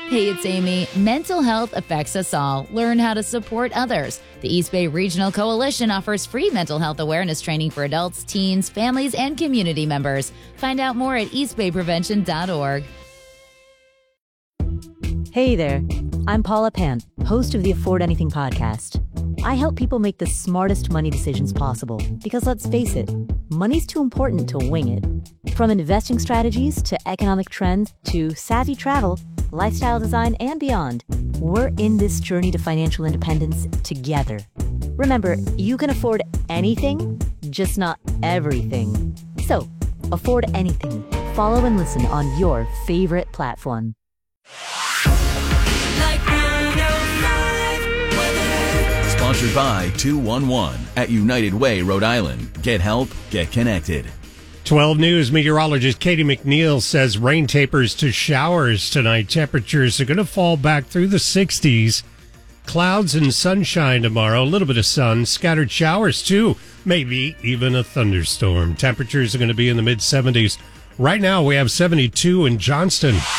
Hey, it's Amy. Mental health affects us all. Learn how to support others. The East Bay Regional Coalition offers free mental health awareness training for adults, teens, families, and community members. Find out more at eastbayprevention.org. Hey there, I'm Paula Pant, host of the Afford Anything podcast. I help people make the smartest money decisions possible because, let's face it, money's too important to wing it. From investing strategies to economic trends to savvy travel, lifestyle design, and beyond, we're in this journey to financial independence together. Remember, you can afford anything, just not everything. So, afford anything. Follow and listen on your favorite platform. Sponsored by 211 at United Way, Rhode Island. Get help, get connected. 12 News meteorologist Katie McNeil says rain tapers to showers tonight. Temperatures are going to fall back through the 60s. Clouds and sunshine tomorrow. A little bit of sun. Scattered showers, too. Maybe even a thunderstorm. Temperatures are going to be in the mid-70s. Right now, we have 72 in Johnston.